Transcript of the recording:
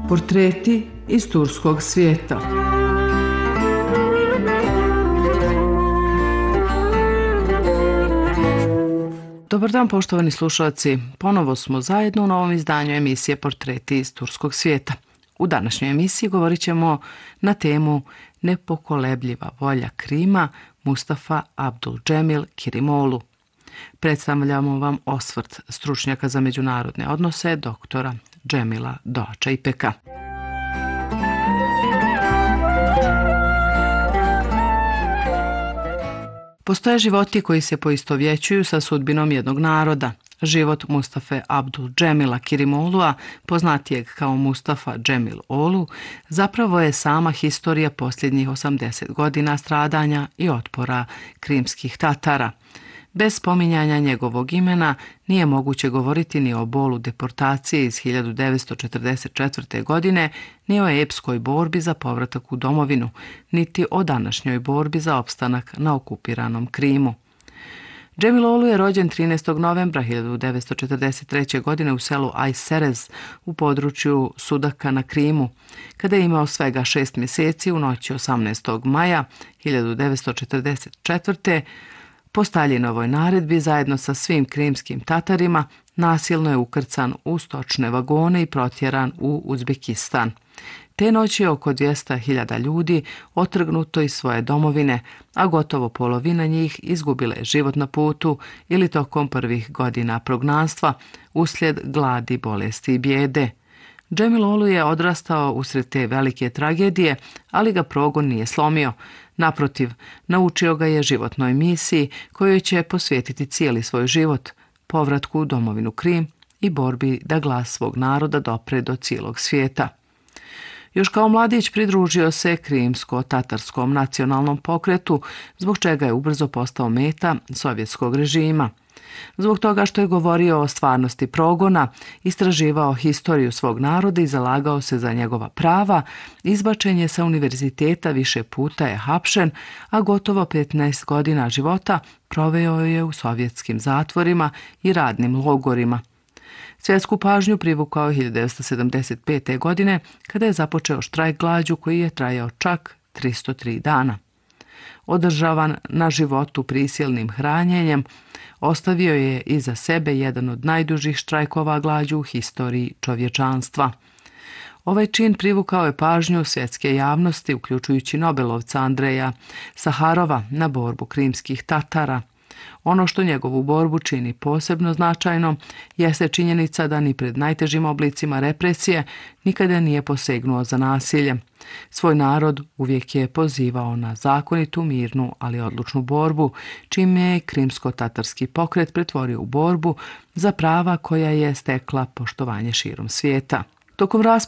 Portreti iz turskog svijeta. Dobar dan, poštovani slušalci. Ponovo smo zajedno u novom izdanju emisije Portreti iz turskog svijeta. U današnjoj emisiji govorit ćemo na temu Nepokolebljiva volja Krima Mustafa Abdulcemil Kirimolu. Predstavljamo vam osvrt stručnjaka za međunarodne odnose doktora Džemila Doača-İpeka. Postoje životi koji se poistovjećuju sa sudbinom jednog naroda. Život Mustafe Abdulcemila Kirimolua, poznatijeg kao Mustafa Džemil Olu, zapravo je sama historija posljednjih 80 godina stradanja i otpora krimskih Tatara. Bez spominjanja njegovog imena nije moguće govoriti ni o bolu deportacije iz 1944. godine, ni o epskoj borbi za povratak u domovinu, niti o današnjoj borbi za opstanak na okupiranom Krimu. Džemil Olu je rođen 13. novembra 1943. godine u selu Ajserez u području Sudaka na Krimu. Kada je imao svega 6 mjeseci, u noći 18. maja 1944. po Staljinovoj naredbi zajedno sa svim krimskim Tatarima nasilno je ukrcan u stočne vagone i protjeran u Uzbekistan. Te noći je oko 200.000 ljudi otrgnuto iz svoje domovine, a gotovo polovina njih izgubile život na putu ili tokom prvih godina prognanstva uslijed gladi, bolesti i bijede. Džemil Olu je odrastao usred te velike tragedije, ali ga progon nije slomio. Naprotiv, naučio ga je životnoj misiji kojoj će posvetiti cijeli svoj život, povratku u domovinu Krim i borbi da glas svog naroda dopre do cijelog svijeta. Još kao mladić pridružio se krimsko-tatarskom nacionalnom pokretu, zbog čega je ubrzo postao meta sovjetskog režima. Zbog toga što je govorio o stvarnosti progona, istraživao historiju svog naroda i zalagao se za njegova prava, izbačen je sa univerziteta, više puta je hapšen, a gotovo 15 godina života proveo je u sovjetskim zatvorima i radnim logorima. Svjetsku pažnju privukao 1975. godine kada je započeo štrajk glađu koji je trajao čak 303 dana. Održavan na životu prisilnim hranjenjem, ostavio je iza sebe jedan od najdužih štrajkova glađu u historiji čovječanstva. Ovaj čin privukao je pažnju svjetske javnosti, uključujući Nobelovca Andreja Saharova, na borbu krimskih Tatara. Ono što njegovu borbu čini posebno značajnom jeste činjenica da ni pred najtežim oblicima represije nikada nije posegnuo za nasilje. Svoj narod uvijek je pozivao na zakonitu, mirnu, ali odlučnu borbu, čime je krimsko-tatarski pokret pretvorio u borbu za prava koja je stekla poštovanje širom svijeta. Tokom